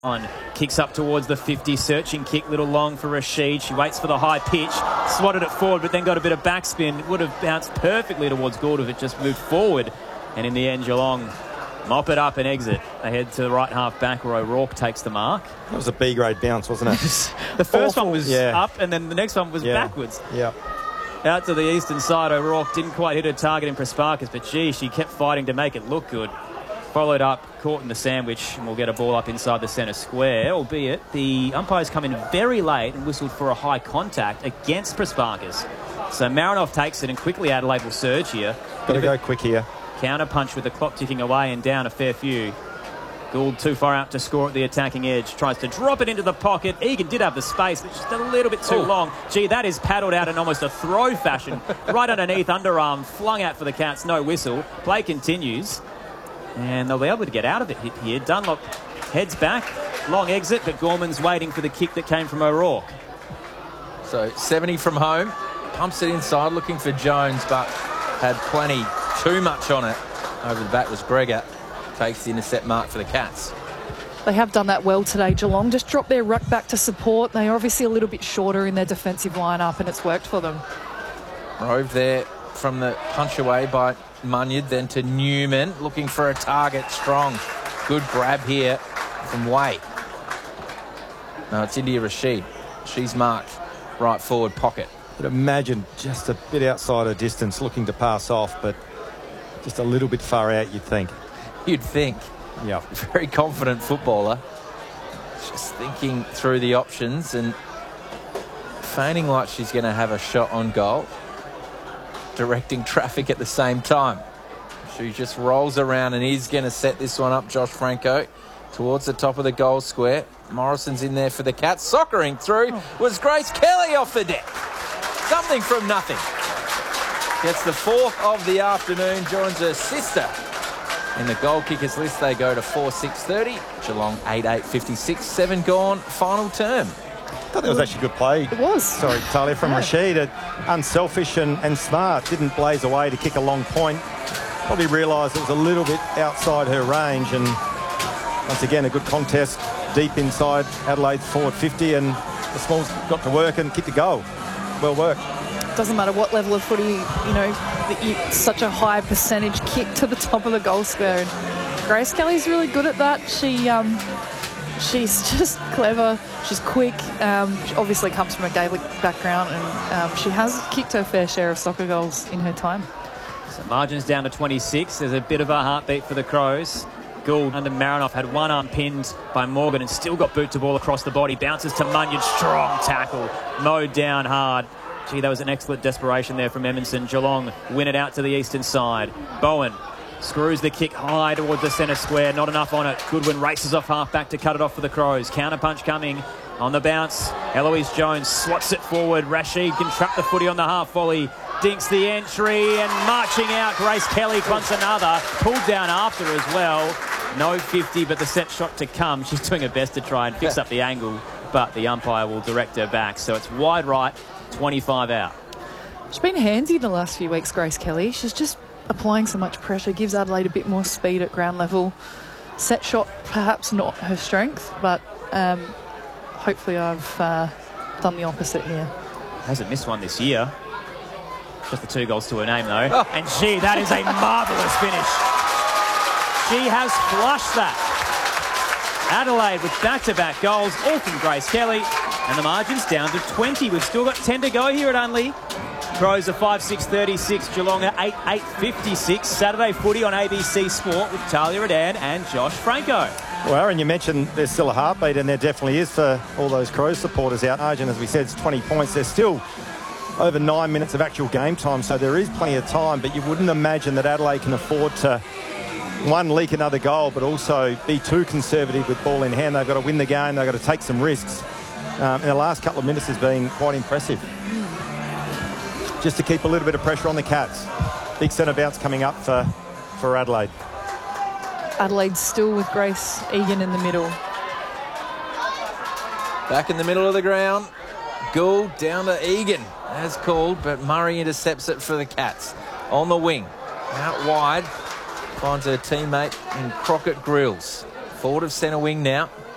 On. Kicks up towards the 50, searching kick, little long for Rashid. She waits for the high pitch, swatted it forward, but then got a bit of backspin. Would have bounced perfectly towards Gould if it just moved forward. And in the end, Geelong mop it up and exit. They head to the right half back where O'Rourke takes the mark. That was a B-grade bounce, wasn't it? The first one was up, and then the next one was backwards. Yeah. Out to the eastern side, O'Rourke didn't quite hit her target in Prasparkas, but gee, she kept fighting to make it look good. Followed up, caught in the sandwich, and we'll get a ball up inside the centre square, albeit the umpires come in very late and whistled for a high contact against Prasparkas. So Marinoff takes it, and quickly Adelaide will surge here. Got to go quick here. Counter punch with the clock ticking away and down a fair few. Gould too far out to score at the attacking edge. Tries to drop it into the pocket. Egan did have the space, but just a little bit too long. Gee, that is paddled out in almost a throw fashion. Right underneath, underarm, flung out for the Cats. No whistle. Play continues. And they'll be able to get out of it here. Dunlop heads back. Long exit, but Gorman's waiting for the kick that came from O'Rourke. So 70 from home. Pumps it inside, looking for Jones, but had plenty. Too much on it. Over the back was Gregor. Takes the intercept mark for the Cats. They have done that well today. Geelong just dropped their ruck back to support. They are obviously a little bit shorter in their defensive lineup, and it's worked for them. Rove there from the punch away by Munyard, then to Newman, looking for a target. Strong. Good grab here from Way. No, it's India Rashid. She's marked right forward pocket. But imagine just a bit outside her distance, looking to pass off, but just a little bit far out, you'd think. You'd think. Yeah. Very confident footballer. Just thinking through the options and feigning like she's going to have a shot on goal. Directing traffic at the same time. She just rolls around and is going to set this one up, Josh Franco, towards the top of the goal square. Morrison's in there for the Cats. Soccering through was Grace Kelly off the deck. Something from nothing. Gets the fourth of the afternoon, joins her sister. In the goal kickers list, they go to 4-6-30. Geelong 8-8-56. 7 gone, final term. I thought that was actually good play. It was. Sorry, Talia, from Rashid. Unselfish and smart. Didn't blaze away to kick a long point. Probably realised it was a little bit outside her range. And once again, a good contest deep inside Adelaide's forward 50. And the Smalls got to work and kicked a goal. Well worked. Doesn't matter what level of footy, such a high percentage kick to the top of the goal square. And Grace Kelly's really good at that. She's just clever. She's quick. She obviously comes from a Gaelic background, and she has kicked her fair share of soccer goals in her time. So margins down to 26. There's a bit of a heartbeat for the Crows. Gould under Marinoff had one arm pinned by Morgan and still got boot to ball across the body. Bounces to Munyard. Strong tackle. Mowed down hard. Gee, that was an excellent desperation there from Emerson. Geelong win it out to the eastern side. Bowen screws the kick high towards the centre square. Not enough on it. Goodwin races off half-back to cut it off for the Crows. Counter punch coming on the bounce. Eloise Jones swats it forward. Rashid can trap the footy on the half volley. Dinks the entry and marching out. Grace Kelly wants another. Pulled down after as well. No 50, but the set shot to come. She's doing her best to try and fix up the angle, but the umpire will direct her back. So it's wide right, 25 out. She's been handsy the last few weeks, Grace Kelly. She's just applying so much pressure, gives Adelaide a bit more speed at ground level. Set shot, perhaps not her strength, but hopefully I've done the opposite here. Hasn't missed one this year. Just the 2 goals to her name, though. Oh. And gee, that is a marvellous finish. She has flushed that. Adelaide with back-to-back goals, all from Grace Kelly. And the margin's down to 20. We've still got 10 to go here at Unley. Crows are 5-6-36, Geelong are 8-8-56. Saturday footy on ABC Sport with Talia Radan and Josh Franco. Well, Aaron, you mentioned there's still a heartbeat, and there definitely is for all those Crows supporters out. Margin, as we said, is 20 points. There's still over 9 minutes of actual game time, so there is plenty of time, but you wouldn't imagine that Adelaide can afford to, one, leak another goal, but also be too conservative with ball in hand. They've got to win the game. They've got to take some risks. And the last couple of minutes has been quite impressive. Just to keep a little bit of pressure on the Cats. Big centre bounce coming up for Adelaide. Adelaide still with Grace Egan in the middle. Back in the middle of the ground. Gould down to Egan, as called, but Murray intercepts it for the Cats. On the wing, out wide, finds her teammate in Crockett Grills. Forward of centre wing now.